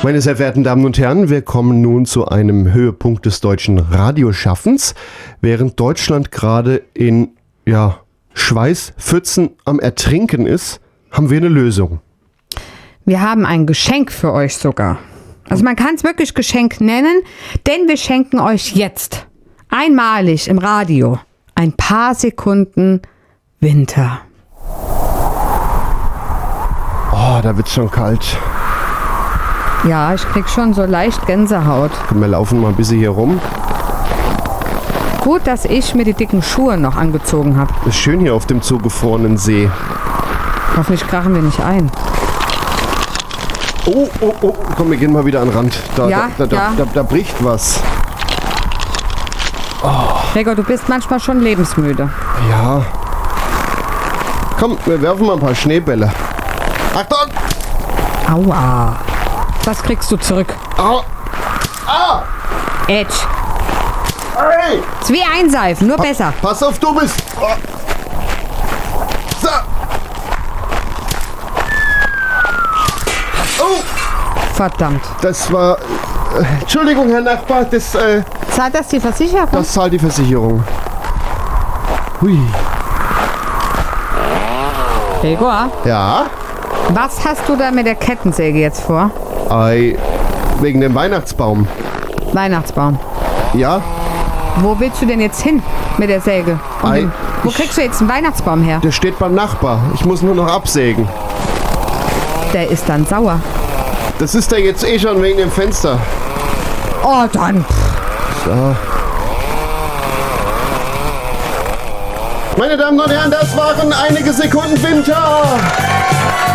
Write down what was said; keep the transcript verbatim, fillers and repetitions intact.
Meine sehr verehrten Damen und Herren, wir kommen nun zu einem Höhepunkt des deutschen Radioschaffens. Während Deutschland gerade in ja, Schweißpfützen am Ertrinken ist, haben wir eine Lösung. Wir haben ein Geschenk für euch sogar. Also man kann es wirklich Geschenk nennen, denn wir schenken euch jetzt einmalig im Radio ein paar Sekunden Winter. Oh, da wird's schon kalt. Ja, ich krieg schon so leicht Gänsehaut. Wir laufen mal ein bisschen hier rum. Gut, dass ich mir die dicken Schuhe noch angezogen habe. Ist schön hier auf dem zugefrorenen See. Hoffentlich krachen wir nicht ein. Oh, oh, oh, komm, wir gehen mal wieder an den Rand. Da, Ja, da, da, ja. da, da, da bricht was. Gregor, du bist manchmal schon lebensmüde. Ja. Komm, wir werfen mal ein paar Schneebälle. Achtung! Aua. Das kriegst du zurück. Au! Ah! Edge. Hey! Ist wie einseifen, nur besser. Pass auf, du bist! Oh. So! Oh! Verdammt. Das war... Äh, Entschuldigung, Herr Nachbar, das, äh, Zahlt das die Versicherung? das zahlt die Versicherung. Hui. Gregor, Ja? was hast du da mit der Kettensäge jetzt vor? Ei, wegen dem Weihnachtsbaum. Weihnachtsbaum. Ja? Wo willst du denn jetzt hin mit der Säge? Um Ei, den, wo ich- kriegst du jetzt einen Weihnachtsbaum her? Der steht beim Nachbar. Ich muss nur noch absägen. Der ist dann sauer. Das ist da jetzt eh schon wegen dem Fenster. Oh, dann. So. Meine Damen und Herren, das waren einige Sekunden Winter.